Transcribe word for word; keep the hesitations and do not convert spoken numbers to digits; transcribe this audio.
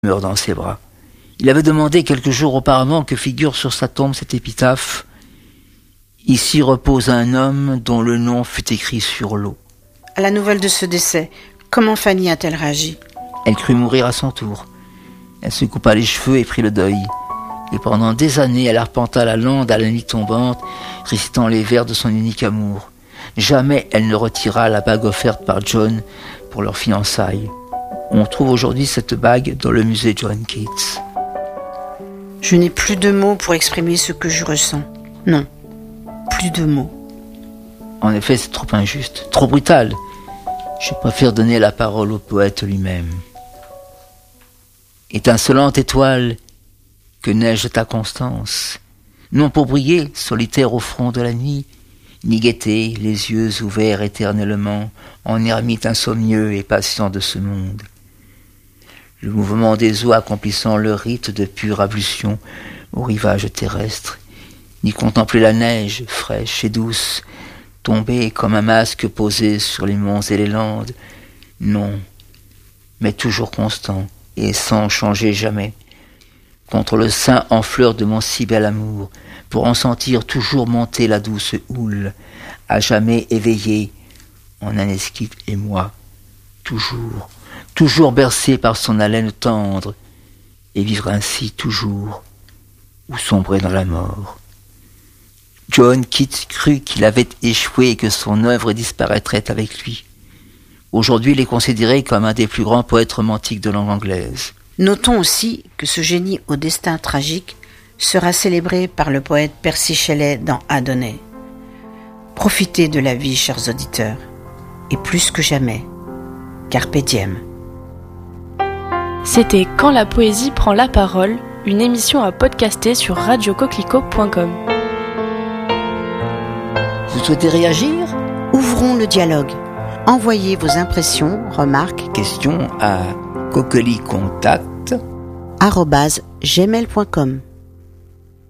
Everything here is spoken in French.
meurt dans ses bras. Il avait demandé quelques jours auparavant que figure sur sa tombe cette épitaphe. Ici repose un homme dont le nom fut écrit sur l'eau. À la nouvelle de ce décès, comment Fanny a-t-elle réagi ? Elle crut mourir à son tour. Elle se coupa les cheveux et prit le deuil. Et pendant des années, elle arpenta la lande à la nuit tombante, récitant les vers de son unique amour. Jamais elle ne retira la bague offerte par John pour leurs fiançailles. On trouve aujourd'hui cette bague dans le musée John Keats. Je n'ai plus de mots pour exprimer ce que je ressens. Non, plus de mots. En effet, c'est trop injuste, trop brutal. Je préfère donner la parole au poète lui-même. Étincelante étoile, que neige ta constance, non pour briller, solitaire au front de la nuit, ni guetter, les yeux ouverts éternellement, en ermite insomnieux et patient de ce monde. Le mouvement des eaux accomplissant le rite de pure ablution au rivage terrestre, ni contempler la neige, fraîche et douce, tomber comme un masque posé sur les monts et les landes, non, mais toujours constant et sans changer jamais, contre le sein en fleur de mon si bel amour, pour en sentir toujours monter la douce houle, à jamais éveillé en un esquif et moi, toujours, toujours bercé par son haleine tendre, et vivre ainsi toujours, ou sombrer dans la mort. John Keats crut qu'il avait échoué et que son œuvre disparaîtrait avec lui. Aujourd'hui, il est considéré comme un des plus grands poètes romantiques de langue anglaise. Notons aussi que ce génie au destin tragique sera célébré par le poète Percy Shelley dans Adonais. Profitez de la vie, chers auditeurs, et plus que jamais, carpe diem. C'était Quand la poésie prend la parole, une émission à podcaster sur radio coquelicot point com. Vous souhaitez réagir ? Ouvrons le dialogue. Envoyez vos impressions, remarques, questions à coquelicontact arobase gmail point com.